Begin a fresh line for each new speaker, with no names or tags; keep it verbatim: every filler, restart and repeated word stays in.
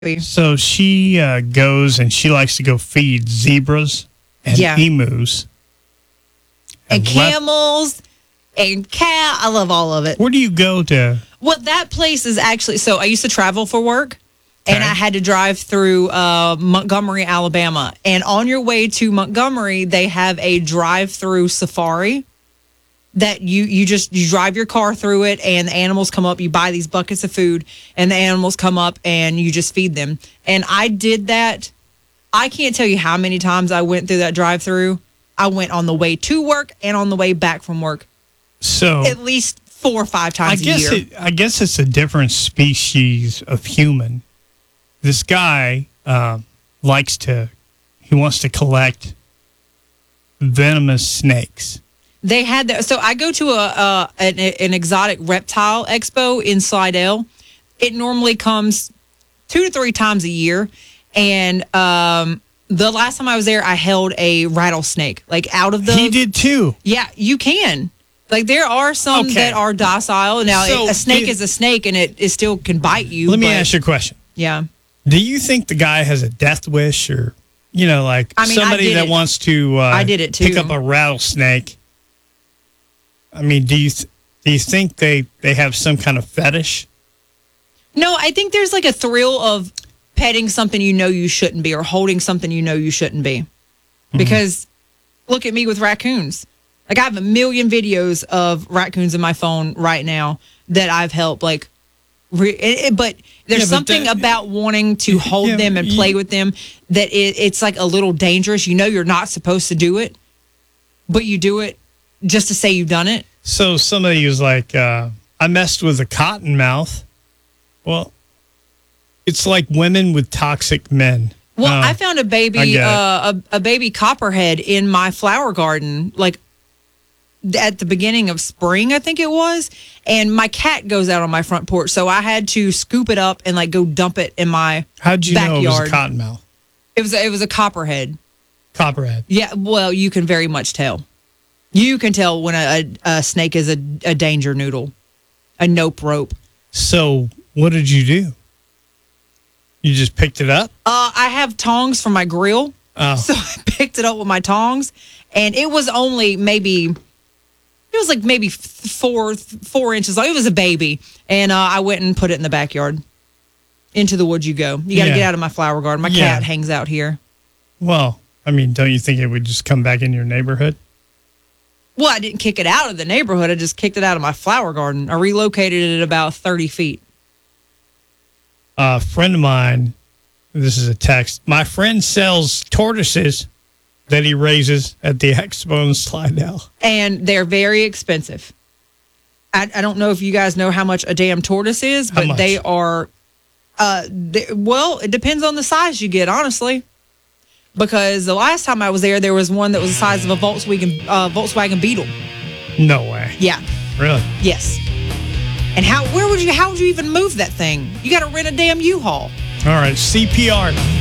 So she uh, goes and she likes to go feed zebras and
Yeah.
emus.
And
And left-
camels and cat. I love all of it.
Where do you go to?
Well, that place is actually, so I used to travel for work and
Okay.
I had to drive through uh, Montgomery, Alabama. And on your way to Montgomery, they have a drive-through safari that you, you just, you drive your car through it and the animals come up. You buy these buckets of food and the animals come up and you just feed them. And I did that. I can't tell you how many times I went through that drive-through. I went on the way to work and on the way back from work.
So
At least four or five
I
times a
guess
year.
it, I guess it's a different species of human. This guy um, likes to, he wants to collect venomous snakes.
They had that. So I go to a, a an, an exotic reptile expo in Slidell. It normally comes two to three times a year. And um, the last time I was there, I held a rattlesnake, like out of the.
He did too.
Yeah, you can. Like there are some
Okay.
that are docile. Now,
So,
a snake
it-
is a snake, and it, it still can bite you.
Let me
but-
ask you a question.
Yeah.
Do you think the guy has a death wish, or you know, like
I mean, I
somebody
did
that
it.
wants to uh,
I did it
pick
too.
up a rattlesnake? I mean, do you th- do you think they they have some kind of fetish?
No, I think there's like a thrill of petting something you know you shouldn't be or holding something you know you shouldn't be. Because look at me with raccoons. Like I have a million videos of raccoons in my phone right now that I've helped. Like, re- it, it- but there's
Yeah, but
something
that-
about wanting to hold
Yeah,
them and
you-
play with them that it, it's like a little dangerous. You know you're not supposed to do it, but you do it just to say you've done it.
So somebody was like, uh, I messed with a cottonmouth. Well, it's like women with toxic men.
Well,
Uh,
I found a
I
baby,
get it.
uh, a, a baby copperhead in my flower garden, like at the beginning of spring, I think it was. And my cat goes out on my front porch, so I had to scoop it up and like go dump it in my
How'd you know it was
backyard.
a cottonmouth?
It was a, it was a copperhead.
Copperhead.
Yeah, well, you can very much tell. You can tell when a, a, a snake is a, a danger noodle, a nope rope.
So what did you do? You just picked it up?
Uh, I have tongs for my grill.
Oh.
So I picked it up with my tongs, and it was only maybe, it was like maybe f- four four inches long. It was a baby, and uh, I went and put it in the backyard. Into the woods you go. You got to
Yeah.
get out of my flower garden. My
Yeah.
cat hangs out here.
Well, I mean, don't you think it would just come back in your neighborhood?
Well, I didn't kick it out of the neighborhood. I just kicked it out of my flower garden. I relocated it about thirty feet.
A friend of mine, this is a text. My friend sells tortoises that he raises at the expo in Slidell.
And they're very expensive. I, I don't know if you guys know how much a damn tortoise is,
How
but
much?
they are, uh, they, well, it depends on the size you get, honestly. Because the last time I was there, there was one that was the size of a Volkswagen uh, Volkswagen Beetle.
No way.
Yeah.
Really?
Yes. And how? Where would you? How would you even move that thing? You got to rent a damn U-Haul.
All right. C P R.